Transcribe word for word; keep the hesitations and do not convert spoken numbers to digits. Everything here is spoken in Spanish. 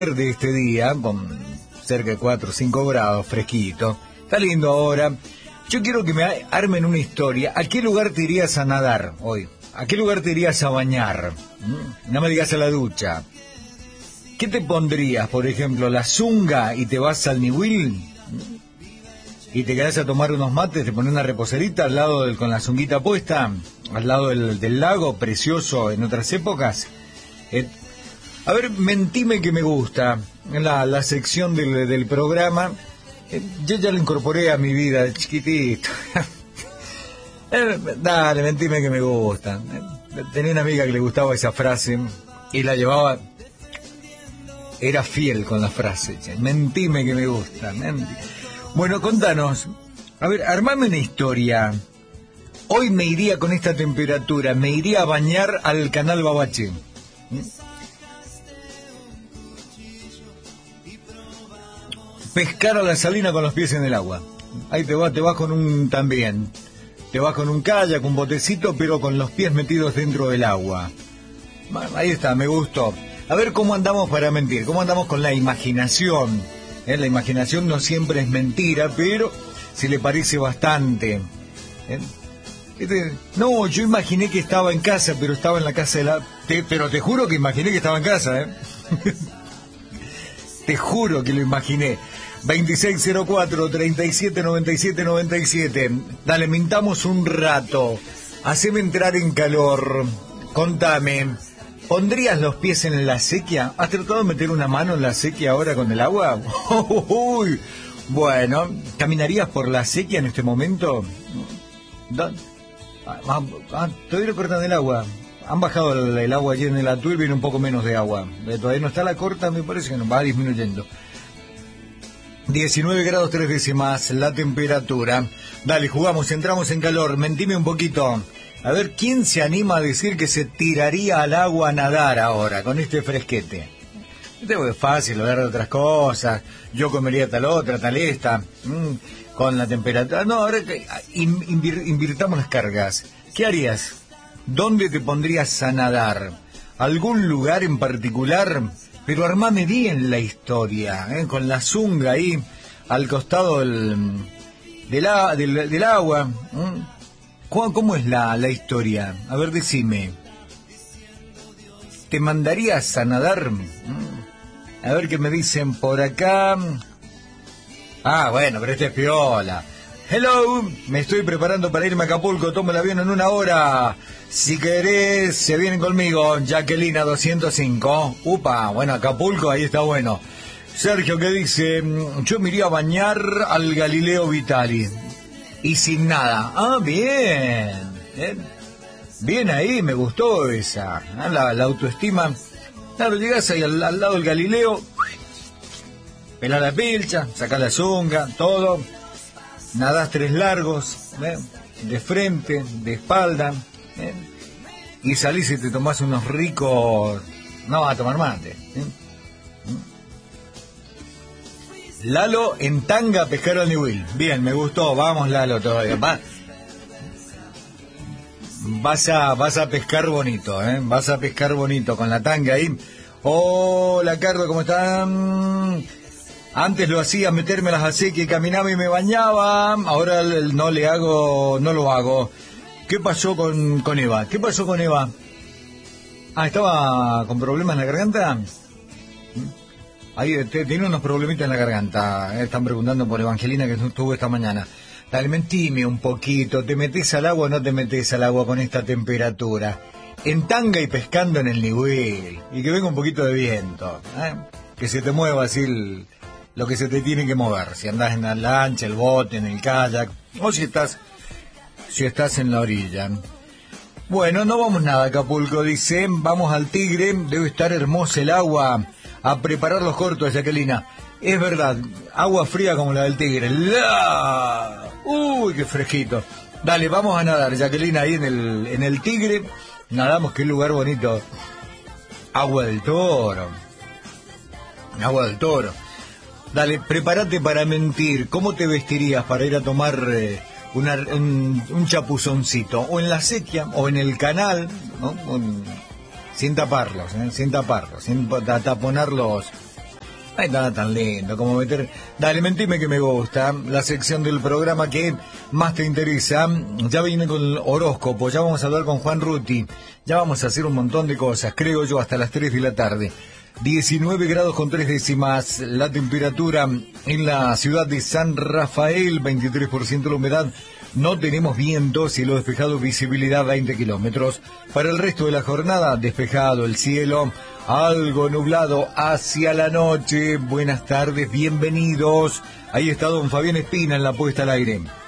de este día, con cerca de cuatro o cinco grados, fresquito. Está lindo ahora. Yo quiero que me armen una historia. ¿A qué lugar te irías a nadar hoy? ¿A qué lugar te irías a bañar? ¿Mm? No me digas a la ducha. ¿Qué te pondrías, por ejemplo, la zunga y te vas al Niwil? ¿Mm? Y te quedás a tomar unos mates, te pones una reposerita al lado del, con la zunguita puesta, al lado del, del lago, precioso en otras épocas. Eh, a ver, mentime que me gusta, la, la sección del, del programa. Eh, yo ya lo incorporé a mi vida de chiquitito. eh, dale, mentime que me gusta. Eh, tenía una amiga que le gustaba esa frase y la llevaba, era fiel con la frase. Che, mentime que me gusta. Mentime. Bueno, contanos, a ver, armame una historia. Hoy me iría con esta temperatura, me iría a bañar al canal Babache. ¿Mm? Pescar a la salina con los pies en el agua. Ahí te vas, te vas con un también. Te vas con un kayak, un botecito, pero con los pies metidos dentro del agua. Bueno, ahí está, me gustó. A ver cómo andamos para mentir, cómo andamos con la imaginación. ¿Eh? La imaginación no siempre es mentira, pero se le parece bastante. ¿Eh? Este, no, yo imaginé que estaba en casa, pero estaba en la casa de la... Te, pero te juro que imaginé que estaba en casa, ¿eh? Te juro que lo imaginé. veintiséis cero cuatro, treinta y siete noventa y siete noventa y siete. Dale, mintamos un rato. Haceme entrar en calor. Contame, ¿pondrías los pies en la sequía? ¿Has tratado de meter una mano en la sequía ahora con el agua? Uy, bueno, ¿caminarías por la sequía en este momento? Ah, ah, todavía no cortan el agua. Han bajado el, el agua allí en el Atul, viene un poco menos de agua. Todavía no está la corta, me parece que no, va disminuyendo. diecinueve grados tres décimas la temperatura. Dale, jugamos, entramos en calor. Mentime un poquito. A ver, ¿quién se anima a decir que se tiraría al agua a nadar ahora, con este fresquete? Esto es fácil, hablar de otras cosas. Yo comería tal otra, tal esta. Mmm, con la temperatura. No, ahora invir, invirtamos las cargas. ¿Qué harías? ¿Dónde te pondrías a nadar? ¿Algún lugar en particular? Pero armame bien la historia, ¿eh? Con la zunga ahí, al costado del, del, del, del agua. ¿Mm? ¿Cómo es la, la historia? A ver, decime. ¿Te mandarías a nadar? ¿Mm? A ver qué me dicen por acá. Ah, bueno, pero este es piola. Hello, me estoy preparando para irme a Acapulco, tomo el avión en una hora. Si querés, se vienen conmigo. Jacquelina doscientos cinco. Upa, bueno, Acapulco, ahí está bueno. Sergio que dice, yo me iría a bañar al Galileo Vitali. Y sin nada. Ah, bien. Bien, bien ahí, me gustó esa. ¿Eh? La, la autoestima. Claro, llegás ahí al, al lado del Galileo, pelá la pilcha, sacá la zunga, todo. Nadás tres largos, ¿eh? De frente, de espalda, ¿eh? Y salís y te tomás unos ricos... No, a tomar mate. ¿Eh? Lalo en tanga a pescar al Niwil. Bien, me gustó, vamos Lalo todavía. Va. Vas a, vas a pescar bonito, ¿eh? Vas a pescar bonito con la tanga ahí. Hola Carlos, ¿cómo están? Antes lo hacía meterme las acequias y caminaba y me bañaba. Ahora no le hago, no lo hago. ¿Qué pasó con, con Eva? ¿Qué pasó con Eva? Ah, ¿estaba con problemas en la garganta? Ahí tiene unos problemitas en la garganta. Están preguntando por Evangelina que estuvo esta mañana. Dale, mentime un poquito. ¿Te metes al agua o no te metes al agua con esta temperatura? En tanga y pescando en el Niwil. Y que venga un poquito de viento, ¿eh? Que se te mueva así el... lo que se te tiene que mover, si andás en la lancha, el bote, en el kayak, o si estás si estás en la orilla. Bueno, no vamos nada, Acapulco, dice, vamos al Tigre, debe estar hermosa el agua, a preparar los cortos, Jacquelina. Es verdad, agua fría como la del Tigre. ¡La! ¡Uy, qué fresquito! Dale, vamos a nadar, Jacquelina, ahí en el, en el Tigre, nadamos, qué lugar bonito. Agua del Toro. Agua del Toro. Dale, prepárate para mentir. ¿Cómo te vestirías para ir a tomar eh, una, un, un chapuzoncito? O en la sequía, o en el canal, ¿no? Un, sin taparlos, ¿eh? sin taparlos, sin taponar los, No hay nada tan lindo como meter... Dale, mentime que me gusta. La sección del programa que más te interesa. Ya viene con el horóscopo. Ya vamos a hablar con Juan Ruti. Ya vamos a hacer un montón de cosas. Creo yo hasta las tres de la tarde. diecinueve grados con tres décimas. La temperatura en la ciudad de San Rafael. veintitrés por ciento la humedad. No tenemos viento, cielo despejado, visibilidad veinte kilómetros. Para el resto de la jornada, despejado el cielo, algo nublado hacia la noche. Buenas tardes, bienvenidos. Ahí está don Fabián Espina en la puesta al aire.